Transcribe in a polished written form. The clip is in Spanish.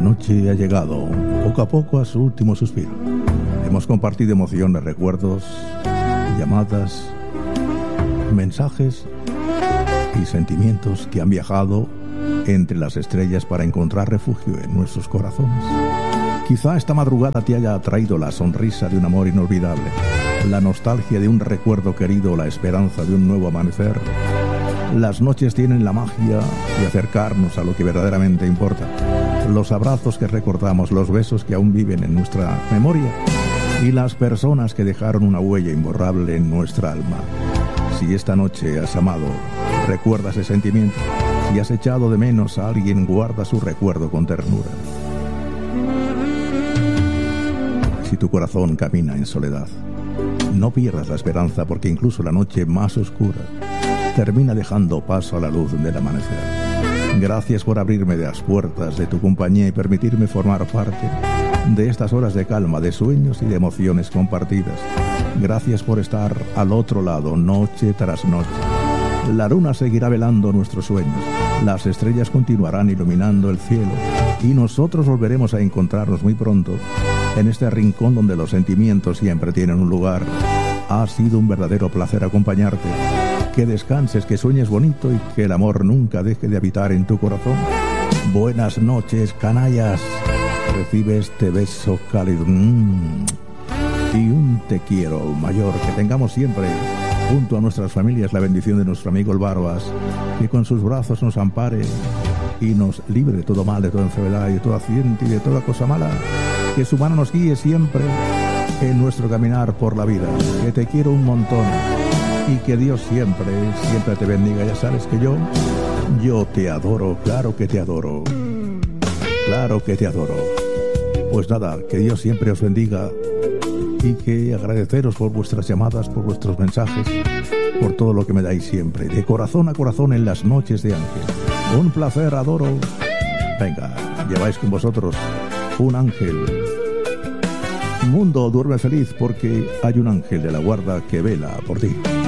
noche ha llegado poco a poco a su último suspiro. Hemos compartido emociones, recuerdos, llamadas, mensajes y sentimientos que han viajado entre las estrellas para encontrar refugio en nuestros corazones. Quizá esta madrugada te haya traído la sonrisa de un amor inolvidable, la nostalgia de un recuerdo querido, la esperanza de un nuevo amanecer. Las noches tienen la magia de acercarnos a lo que verdaderamente importa. Los abrazos que recordamos, los besos que aún viven en nuestra memoria y las personas que dejaron una huella imborrable en nuestra alma. Si esta noche has amado, recuerda ese sentimiento. Si has echado de menos a alguien, guarda su recuerdo con ternura. Si tu corazón camina en soledad, no pierdas la esperanza, porque incluso la noche más oscura termina dejando paso a la luz del amanecer. Gracias por abrirme las puertas de tu compañía y permitirme formar parte de estas horas de calma, de sueños y de emociones compartidas. Gracias por estar al otro lado, noche tras noche. La luna seguirá velando nuestros sueños, las estrellas continuarán iluminando el cielo y nosotros volveremos a encontrarnos muy pronto en este rincón donde los sentimientos siempre tienen un lugar. Ha sido un verdadero placer acompañarte. Que descanses, que sueñes bonito y que el amor nunca deje de habitar en tu corazón. Buenas noches, canallas. Recibe este beso cálido y un te quiero mayor. Que tengamos siempre junto a nuestras familias la bendición de nuestro amigo el Barbas, que con sus brazos nos ampare y nos libre de todo mal, de toda enfermedad y de todo accidente y de toda cosa mala. Que su mano nos guíe siempre en nuestro caminar por la vida. Que te quiero un montón y que Dios siempre te bendiga. Ya sabes que yo te adoro, claro que te adoro, claro que te adoro. Pues nada, que Dios siempre os bendiga y que agradeceros por vuestras llamadas, por vuestros mensajes, por todo lo que me dais siempre, de corazón a corazón en las noches de ángel. Un placer, adoro. Venga, lleváis con vosotros un ángel. Mundo, duerme feliz porque hay un ángel de la guarda que vela por ti.